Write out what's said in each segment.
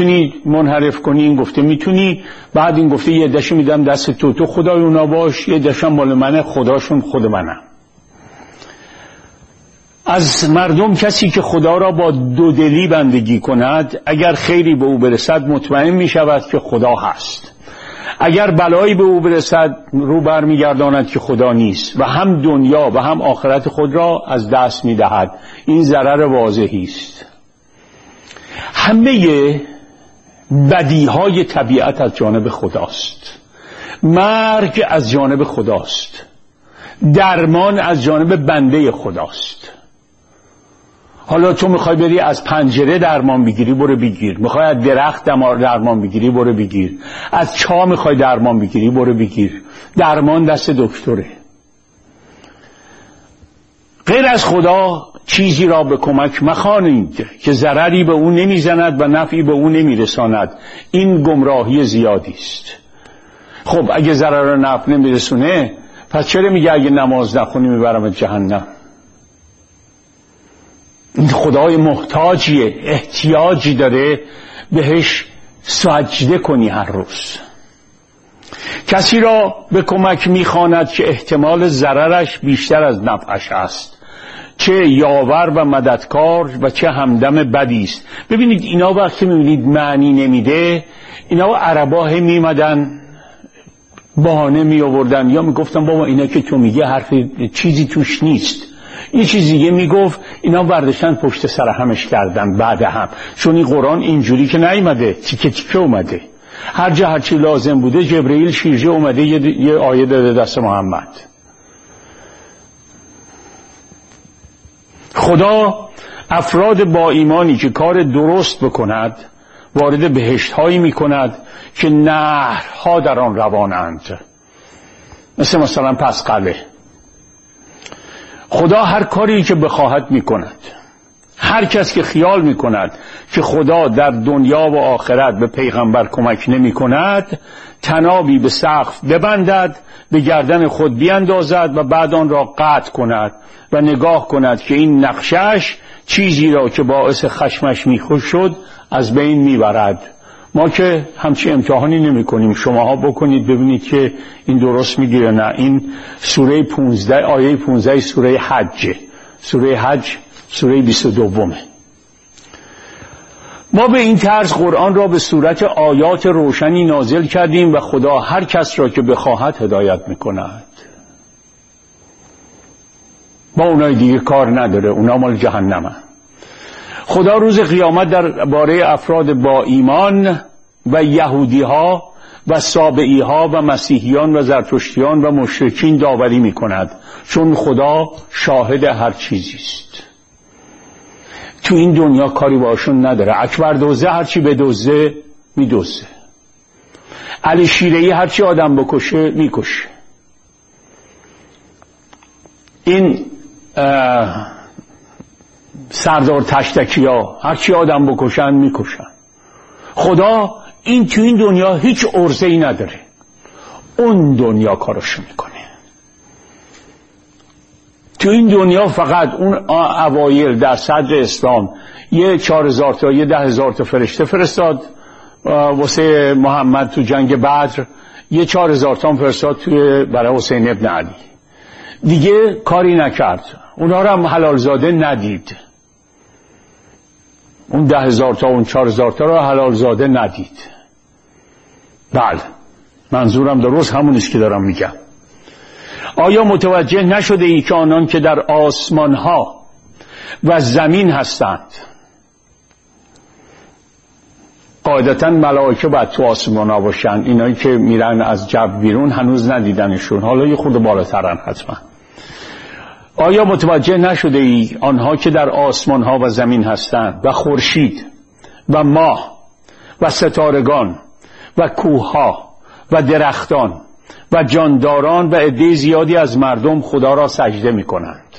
میتونی منحرف کنی، این گفته میتونی، بعد این گفته یه عده‌شو میدم دست تو خدای اونا باش، یه عده‌شم مال منه، خداشون خود منم. از مردم کسی که خدا را با دودلی بندگی کند، اگر خیری به او برسد مطمئن می شود که خدا هست، اگر بلایی به او برسد رو برمیگرداند که خدا نیست و هم دنیا و هم آخرت خود را از دست می دهد. این ضرر واضحی است. همه بدیهای طبیعت از جانب خداست، مرگ از جانب خداست، درمان از جانب بنده خداست. حالا تو میخوای بری از پنجره درمان بگیری، برو بگیر. میخوای از درخت درمان بگیری، برو بگیر. از چاه میخوای درمان بگیری، برو بگیر. درمان دست دکتره. غیر از خدا چیزی را به کمک مخوانید که ضرری به او نمیزند و نفعی به او نمیرساند. این گمراهی زیادی است. خب اگه ضرر و نفع نمیرسونه، پس چرا میگه اگه نماز نخونی میبرم جهنم؟ این خدای محتاجیه، احتیاجی داره بهش سجده کنی هر روز. کسی را به کمک میخواند که احتمال ضررش بیشتر از نفعش است، چه یاور و مددکار و چه همدم بدی است. ببینید اینا وقتی میبینید معنی نمیده، اینا عربا میمدن بهانه می آوردن یا میگفتن بابا اینا که تو میگه حرف چیزی توش نیست. یه چیز دیگه میگفت، اینا برداشتن پشت سر همش کردن بعد هم، چون این قرآن اینجوری که نیومده، تیکه تیکه اومده. هر جا هرچی لازم بوده جبرئیل شیرجه اومده یه آیه داده دست محمد. خدا افراد با ایمانی که کار درست بکند وارد بهشت هایی میکند که نهرها در آن روانند، مثلا پسقله. خدا هر کاری که بخواهد میکند. هر کس که خیال میکند که خدا در دنیا و آخرت به پیغمبر کمک نمیکند، تنابی به سقف ببندد، به گردن خود بیندازد و بعد آن را قطع کند و نگاه کند که این نقشش چیزی را که باعث خشمش میخوش شد از بین میبرد. ما که همچی امتحانی نمی کنیم، شماها بکنید ببینید که این درست میگه یا نه. این سوره 15 آیه 15 سوره حج، سوره حج سوره 22. ما به این طرز قرآن را به صورت آیات روشنی نازل کردیم و خدا هر کس را که بخواهد هدایت میکند. با اونای دیگه کار نداره، اونا مال جهنمه. خدا روز قیامت در باره افراد با ایمان و یهودی ها و سابعی ها و مسیحیان و زرتشتیان و مشرکین داوری می کند، چون خدا شاهد هر چیزی است. تو این دنیا کاری باشون نداره. اکبر دوزه هرچی به دوزه می دوزه. علی شیره‌ای هرچی آدم بکشه می کشه. این سردار تشتکی ها هرچی آدم بکشن میکشن. خدا این تو این دنیا هیچ عرضه‌ای نداره، اون دنیا کارشو میکنه. تو این دنیا فقط اون اوایل در صدر اسلام یه 4000 تا یه 10,000 تا فرشته فرستاد واسه محمد تو جنگ بدر، یه 4000 تا فرستاد توی برای حسین ابن علی. دیگه کاری نکرد، اونا رو هم حلالزاده ندید. اون 10,000 تا اون 4,000 تا رو حلالزاده ندید. بله، منظورم درست همونیست که دارم میگم. آیا متوجه نشده ای که آنان که در آسمان ها و زمین هستند، قاعدتا ملائکه باید تو آسمان ها باشن، اینایی که میرن از جو بیرون هنوز ندیدنشون، حالا یه خود بالاترن حتما. آیا متوجه نشده ای آنها که در آسمان ها و زمین هستند و خورشید و ماه و ستارگان و کوه ها و درختان و جانداران و عده زیادی از مردم خدا را سجده می کنند؟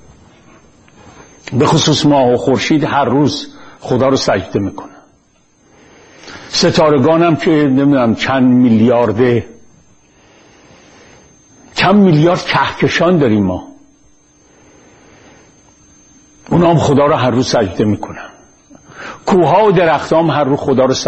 به خصوص ماه و خورشید هر روز خدا را سجده می کنند. ستارگان هم که نمیدونم چند میلیارده، چند میلیارد کهکشان داریم ما، اونا هم خدا را هر روز سجده میکنن. کوها و درختام هر روز خدا را